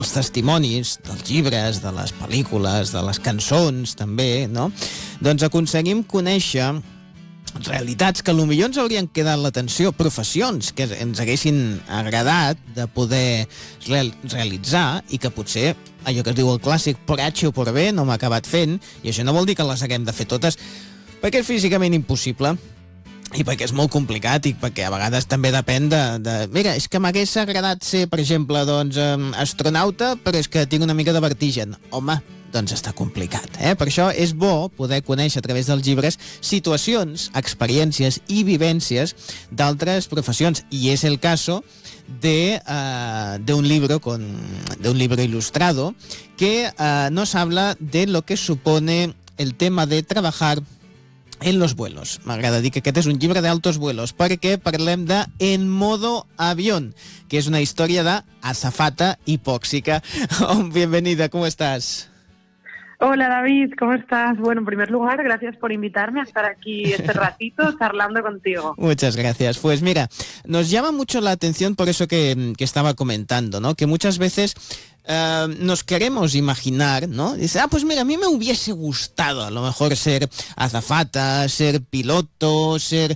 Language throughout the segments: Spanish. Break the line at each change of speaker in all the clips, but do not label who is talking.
els testimonis dels llibres, de les pel·lícules, de les cançons també, no? Doncs aconseguim conèixer realitats que potser ens haurien quedat l'atenció, professions que ens haguessin agradat de poder realitzar i que potser allò que es diu el clàssic por H o por B no m'ha acabat fent, i això no vol dir que les haguem de fer totes perquè és físicament impossible i perquè és molt complicat i perquè a vegades també depèn de mira, és que m'hagués agradat ser, per exemple, doncs, astronauta, però és que tinc una mica de vertigen. Home, doncs està complicat. Per això és bo poder conèixer a través dels llibres situacions, experiències i vivències d'altres professions. Y es el caso de un libro ilustrado que nos habla de lo que supone el tema de trabajar en los vuelos. M'agrada dir que aquest és un llibre d'altos vuelos perquè parlem de En modo avión, que és una història d'azafata hipòxica. Bienvenida, ¿cómo estás?
Hola David, ¿cómo estás? Bueno, en primer lugar, gracias por invitarme a estar aquí este ratito charlando contigo.
Muchas gracias. Pues mira, nos llama mucho la atención por eso que estaba comentando, ¿no? Que muchas veces nos queremos imaginar, ¿no? Dice, pues mira, a mí me hubiese gustado a lo mejor ser azafata, ser piloto, ser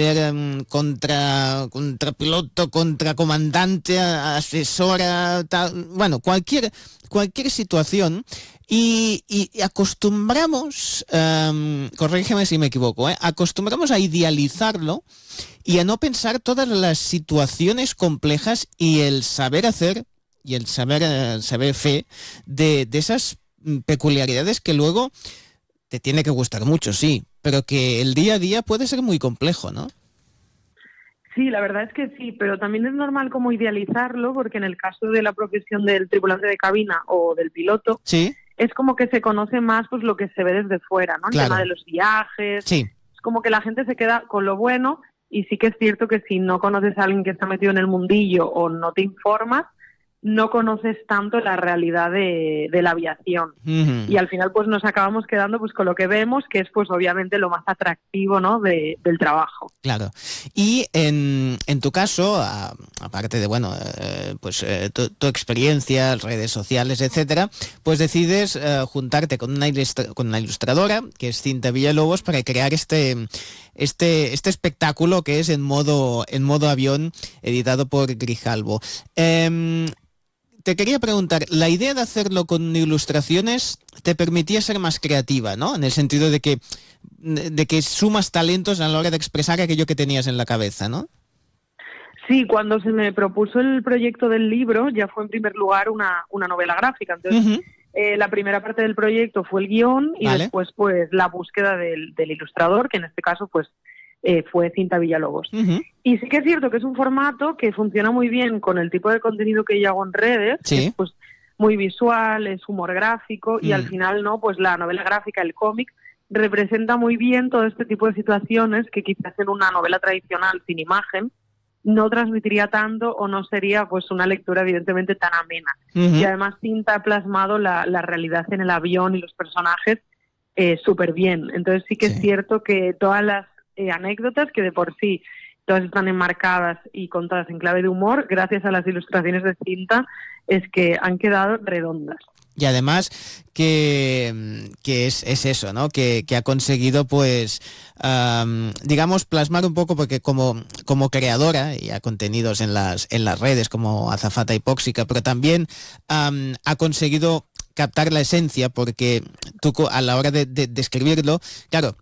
contrapiloto, contracomandante, asesora, tal, bueno, cualquier situación. Y acostumbramos, corrígeme si me equivoco, acostumbramos a idealizarlo y a no pensar todas las situaciones complejas y el saber hacer y el saber fe de esas peculiaridades que luego te tiene que gustar mucho, sí, pero que el día a día puede ser muy complejo, ¿no?
Sí, la verdad es que sí, pero también es normal como idealizarlo, porque en el caso de la profesión del tripulante de cabina o del piloto,
sí,
es como que se conoce más pues lo que se ve desde fuera, ¿no? El
claro.
tema de los viajes,
sí.
Es como que la gente se queda con lo bueno, y sí que es cierto que si no conoces a alguien que está metido en el mundillo o no te informas, no conoces tanto la realidad de la aviación.
Uh-huh.
Y al final pues nos acabamos quedando pues con lo que vemos, que es pues obviamente lo más atractivo, ¿no? del trabajo.
Claro. Y en tu caso, aparte de bueno, tu experiencia, redes sociales, etcétera, pues decides juntarte con una ilustradora que es Cinta Villalobos para crear este espectáculo que es en modo avión, editado por Grijalbo. Te quería preguntar, la idea de hacerlo con ilustraciones te permitía ser más creativa, ¿no? En el sentido de que sumas talentos a la hora de expresar aquello que tenías en la cabeza, ¿no?
Sí, cuando se me propuso el proyecto del libro, ya fue en primer lugar una novela gráfica. Entonces,
uh-huh.
La primera parte del proyecto fue el guión y
vale.
Después pues la búsqueda del ilustrador, que en este caso pues fue Cinta Villalobos.
Uh-huh.
Y sí que es cierto que es un formato que funciona muy bien con el tipo de contenido que yo hago en redes,
sí.
que es pues muy visual, es humor gráfico y al final no, pues la novela gráfica, el cómic, representa muy bien todo este tipo de situaciones que quizás en una novela tradicional sin imagen no transmitiría tanto o no sería pues una lectura evidentemente tan amena.
Uh-huh.
Y además Cinta ha plasmado la realidad en el avión y los personajes súper bien. Entonces sí que es cierto que todas las anécdotas, que de por sí todas están enmarcadas y contadas en clave de humor, gracias a las ilustraciones de Cinta, es que han quedado redondas.
Y además que es eso, ¿no? Que ha conseguido, pues, digamos, plasmar un poco, porque como creadora, y ha contenidos en las redes como Azafata Hipóxica, pero también ha conseguido captar la esencia, porque tú a la hora de escribirlo, claro,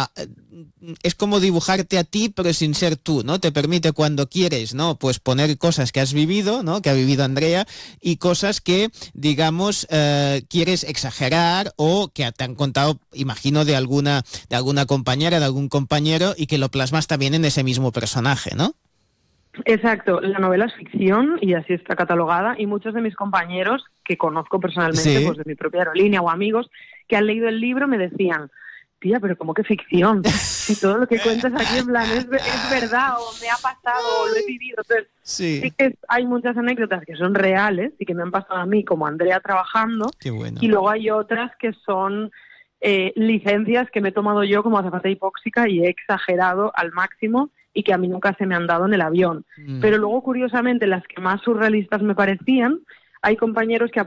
es como dibujarte a ti pero sin ser tú, ¿no? Te permite cuando quieres, ¿no? Pues poner cosas que has vivido, ¿no? Que ha vivido Andrea, y cosas que, digamos, quieres exagerar o que te han contado, imagino, de alguna compañera, de algún compañero, y que lo plasmas también en ese mismo personaje, ¿no?
Exacto, la novela es ficción y así está catalogada, y muchos de mis compañeros que conozco personalmente, pues de mi propia aerolínea o amigos que han leído el libro me decían: tía, pero ¿cómo que ficción? Si todo lo que cuentas aquí en plan es verdad, o me ha pasado, o lo he vivido. Entonces, sí que hay muchas anécdotas que son reales y que me han pasado a mí como Andrea trabajando.
Qué bueno.
Y luego hay otras que son licencias que me he tomado yo como azafata hipóxica y he exagerado al máximo y que a mí nunca se me han dado en el avión. Pero luego, curiosamente, las que más surrealistas me parecían hay compañeros que